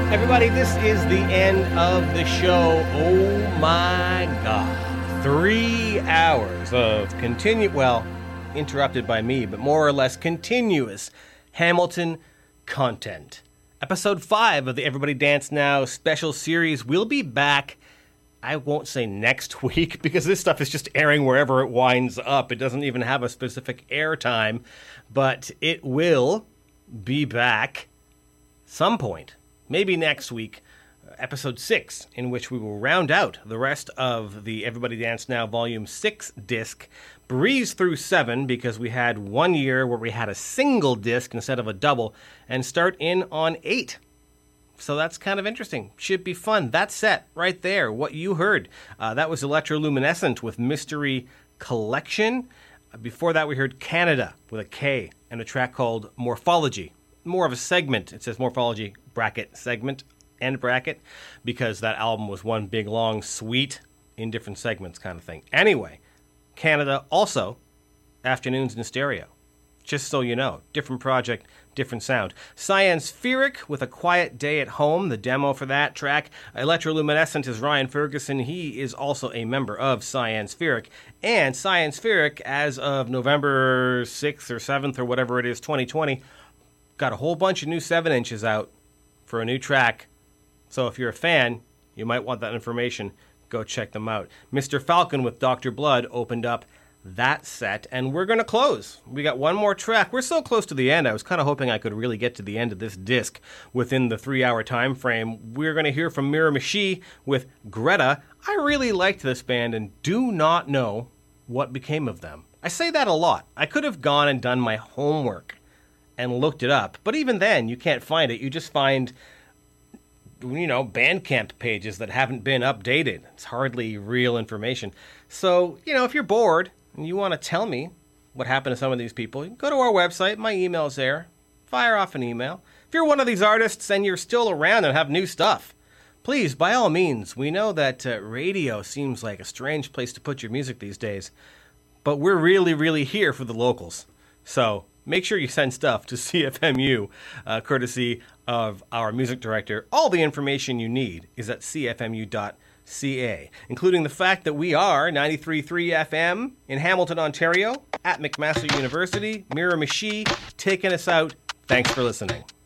Everybody, this is the end of the show. Oh my God. 3 hours of interrupted by me, but more or less continuous Hamilton content. Episode 5 of the Everybody Dance Now special series will be back, I won't say next week, because this stuff is just airing wherever it winds up. It doesn't even have a specific air time, but it will be back some point. Maybe next week, episode 6, in which we will round out the rest of the Everybody Dance Now Volume 6 disc, breeze through 7, because we had 1 year where we had a single disc instead of a double, and start in on 8. So that's kind of interesting. Should be fun. That set right there, what you heard, that was Electroluminescent with Mystery Collection. Before that, we heard Canada with a K and a track called Morphology. More of a segment. It says Morphology bracket segment end bracket because that album was one big long suite in different segments kind of thing. Anyway, Canada also Afternoons in Stereo. Just so you know, different project, different sound. Science-Spheric with A Quiet Day at Home, the demo for that track. Electroluminescent is Ryan Ferguson. He is also a member of Science-Spheric. And Science-Spheric, as of November 6th or 7th or whatever it is, 2020, got a whole bunch of new 7-inches out for a new track. So if you're a fan, you might want that information. Go check them out. Mr. Falcon with Dr. Blood opened up that set, and we're going to close. We got one more track. We're so close to the end. I was kind of hoping I could really get to the end of this disc within the 3-hour time frame. We're going to hear from Miramichi with Greta. I really liked this band and do not know what became of them. I say that a lot. I could have gone and done my homework and looked it up. But even then, you can't find it. You just find, Bandcamp pages that haven't been updated. It's hardly real information. So, if you're bored and you want to tell me what happened to some of these people, you can go to our website. My email's there. Fire off an email. If you're one of these artists and you're still around and have new stuff, please, by all means, we know that radio seems like a strange place to put your music these days, but we're really, really here for the locals. So make sure you send stuff to CFMU, courtesy of our music director. All the information you need is at cfmu.ca, including the fact that we are 93.3 FM in Hamilton, Ontario, at McMaster University. Miramichi taking us out. Thanks for listening.